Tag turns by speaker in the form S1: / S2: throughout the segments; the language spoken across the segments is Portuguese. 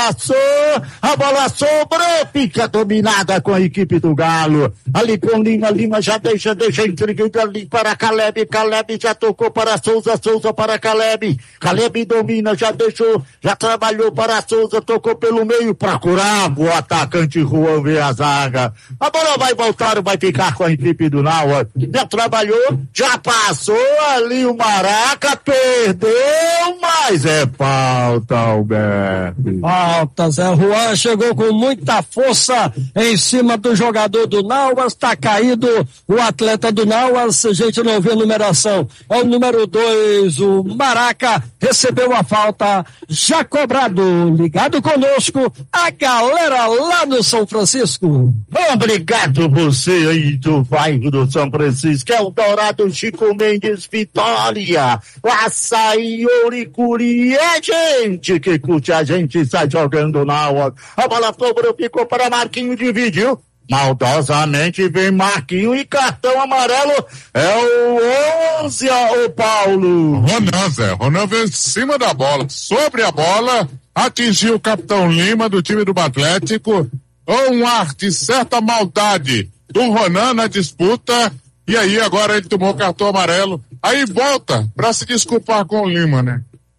S1: passou, a bola sobrou, fica dominada com a equipe do Galo. Ali com Lima já deixa entregando ali para Caleb já tocou para Souza para Caleb domina, já deixou, já trabalhou para Souza, tocou pelo meio, procurava o atacante Juan ver a zaga. A bola vai voltar, vai ficar com a equipe do Nauas. Já trabalhou, já passou ali o Maraca, perdeu, mas é falta, Alberto.
S2: Falta, Zé. Juan chegou com muita força em cima do jogador do Nauas, tá caído o atleta do Nauas, a gente não vê a numeração, é o número 2, o Maraca, recebeu a falta, já cobrado. Ligado conosco, a galera lá no São Francisco.
S1: Obrigado você aí do bairro do São Francisco, é o Dourado, Chico Mendes, Vitória, Açaí, Oricuri, é gente que curte a gente, sai jogando na hora. A bola sobrou, ficou para Marquinhos, dividiu. Maldosamente vem Marquinhos e cartão amarelo é o 11, o Paulo.
S3: Ronan veio em cima da bola, sobre a bola, atingiu o capitão Lima do time do Atlético, um ar de certa maldade do Ronan na disputa, e aí agora ele tomou cartão amarelo, aí volta pra se desculpar com o Lima, né?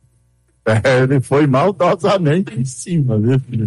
S1: Ele foi maldosamente em cima, viu, filho?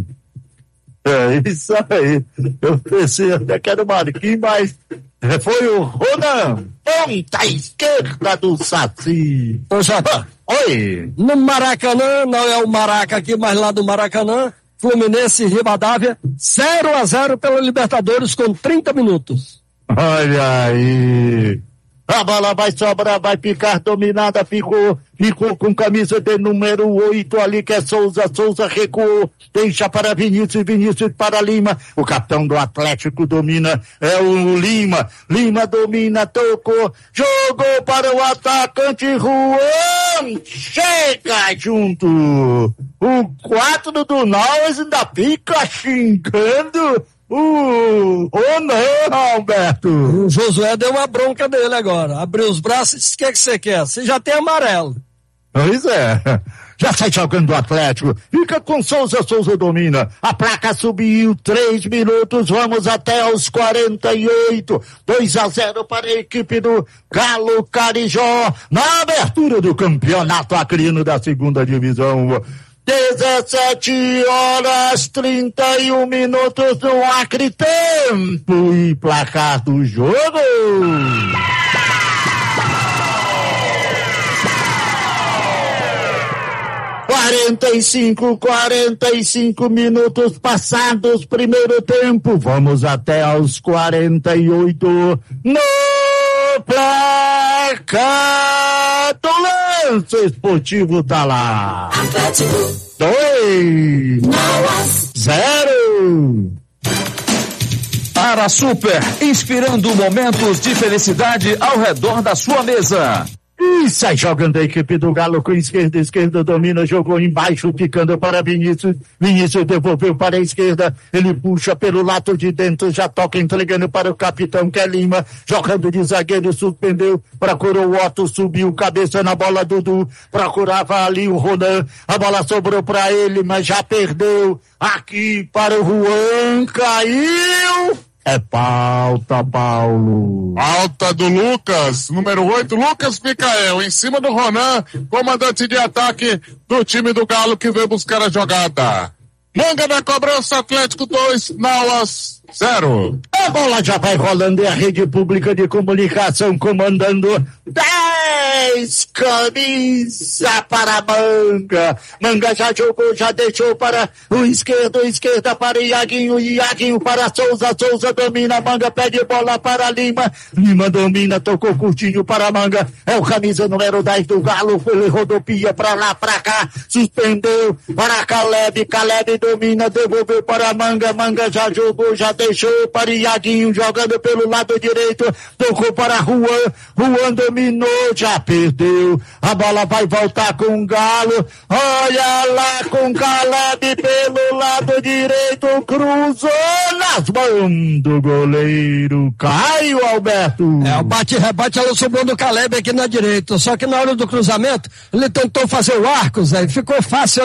S1: É isso aí. Eu pensei até que era o Marquinhos, mas foi o Ronan, ponta esquerda do Saci.
S2: Ô, Jota.
S1: Oi.
S2: No Maracanã, não é o Maraca aqui, mas lá do Maracanã, Fluminense e Rivadavia, 0-0 pela Libertadores com 30 minutos.
S1: Olha aí. A bola vai sobrar, vai ficar dominada, ficou com camisa de número 8 ali, que é Souza recuou, deixa para Vinícius para Lima, o capitão do Atlético domina, é o Lima domina, tocou, jogou para o atacante Juan, chega junto, o 4 do Nauas ainda fica xingando não, Alberto.
S2: O Josué deu uma bronca dele agora. Abriu os braços e disse: o que você quer? Você já tem amarelo.
S1: Pois é. Já sai jogando o Atlético. Fica com Souza domina. A placa subiu, 3 minutos, vamos até os 48. 2-0 para a equipe do Galo Carijó. Na abertura do campeonato acreano da segunda divisão. 17h31 no Acre, tempo e placar do jogo. 45 minutos passados, primeiro tempo. Vamos até aos 48 no placar do Lance Esportivo tá lá. Atlético 2, Nauas 0.
S4: Para a Super, inspirando momentos de felicidade ao redor da sua mesa.
S1: E sai jogando a equipe do Galo com esquerda domina, jogou embaixo, ficando para Vinícius devolveu para a esquerda, ele puxa pelo lado de dentro, já toca entregando para o capitão que é Lima, jogando de zagueiro, suspendeu, procurou o Otto, subiu, cabeça na bola, Dudu, procurava ali o Ronan, a bola sobrou para ele, mas já perdeu, aqui para o Juan, caiu. É falta, Paulo.
S3: Falta do Lucas, número 8, Lucas Micael, em cima do Ronan, comandante de ataque do time do Galo que veio buscar a jogada. Manga na cobrança, Atlético 2, Nauas 0.
S1: A bola já vai rolando e a rede pública de comunicação comandando 10 camisa para Manga. Manga já jogou, já deixou para o esquerda para Iaguinho para Souza domina, Manga pede bola para Lima domina, tocou curtinho para Manga, é o camisa número 10 do Galo, ele rodopia para lá, para cá, suspendeu para Caleb domina, devolveu para Manga já jogou, já deixou para Iaguinho, jogando pelo lado direito, tocou para Juan dominou, já perdeu, a bola vai voltar com o Galo, olha lá com Caleb pelo lado direito, cruzou nas mãos do goleiro Caio, Alberto.
S2: O bate-rebate, ela sobrou do Caleb aqui na direita, só que na hora do cruzamento, ele tentou fazer o arco, Zé, ficou fácil